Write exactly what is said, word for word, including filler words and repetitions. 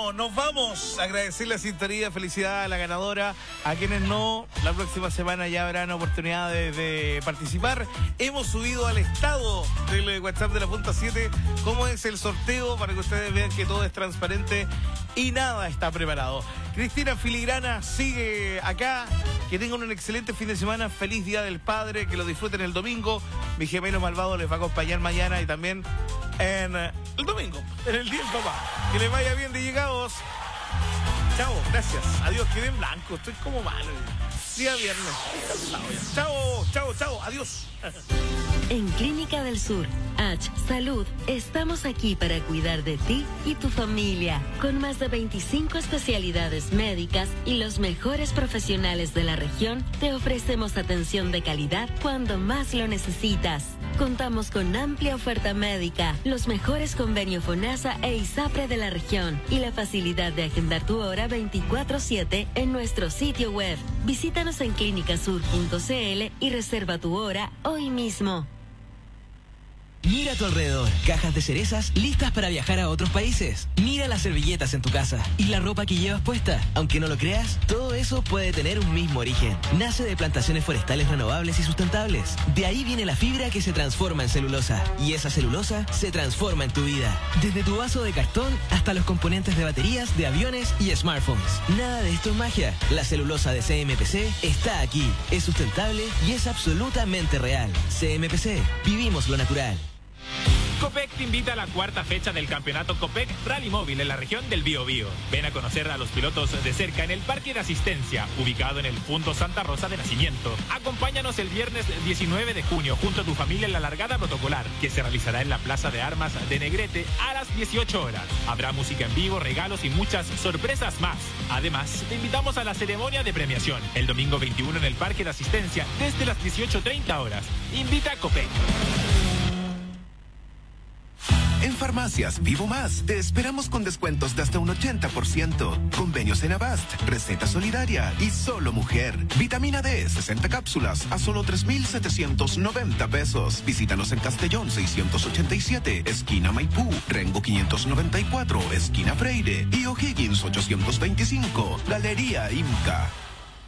Bueno, nos vamos a agradecer la sintonía, felicidad a la ganadora, a quienes no, la próxima semana ya habrán oportunidades de participar. Hemos subido al estado del WhatsApp de la Punta siete cómo es el sorteo para que ustedes vean que todo es transparente y nada está preparado. Cristina Filigrana sigue acá, que tengan un excelente fin de semana, feliz Día del Padre, que lo disfruten el domingo. Mi gemelo malvado les va a acompañar mañana y también en eh, el domingo, en el Día del Papá. Que les vaya bien de llegados. Chao, gracias. Adiós, quedé en blanco, estoy como malo. Día viernes. Chao, chao, chao, adiós. En Clínica del Sur, H Salud, estamos aquí para cuidar de ti y tu familia, con más de veinticinco especialidades médicas y los mejores profesionales de la región. Te ofrecemos atención de calidad cuando más lo necesitas. Contamos con amplia oferta médica, los mejores convenios FONASA e ISAPRE de la región y la facilidad de agendar tu hora veinticuatro siete en nuestro sitio web. Visítanos en clínicasur punto c l y reserva tu hora hoy mismo. Mira a tu alrededor, cajas de cerezas listas para viajar a otros países. Mira las servilletas en tu casa y la ropa que llevas puesta. Aunque no lo creas, todo eso puede tener un mismo origen. Nace de plantaciones forestales renovables y sustentables. De ahí viene la fibra que se transforma en celulosa. Y esa celulosa se transforma en tu vida. Desde tu vaso de cartón hasta los componentes de baterías de aviones y smartphones. Nada de esto es magia. La celulosa de C M P C está aquí. Es sustentable y es absolutamente real. C M P C. Vivimos lo natural. Copec te invita a la cuarta fecha del campeonato Copec Rally Móvil en la región del Biobío. Ven a conocer a los pilotos de cerca en el Parque de Asistencia, ubicado en el punto Santa Rosa de Nacimiento. Acompáñanos el viernes diecinueve de junio junto a tu familia en la largada protocolar, que se realizará en la Plaza de Armas de Negrete a las dieciocho horas. Habrá música en vivo, regalos y muchas sorpresas más. Además, te invitamos a la ceremonia de premiación, el domingo veintiuno en el Parque de Asistencia desde las dieciocho treinta horas. Invita a Copec. En Farmacias Vivo Más te esperamos con descuentos de hasta un ochenta por ciento. Convenios en Avast, receta solidaria y solo mujer. Vitamina D, sesenta cápsulas a solo tres mil setecientos noventa pesos. Visítanos en Castellón seiscientos ochenta y siete, esquina Maipú, Rengo quinientos noventa y cuatro, esquina Freire y O'Higgins ochocientos veinticinco, Galería Imca.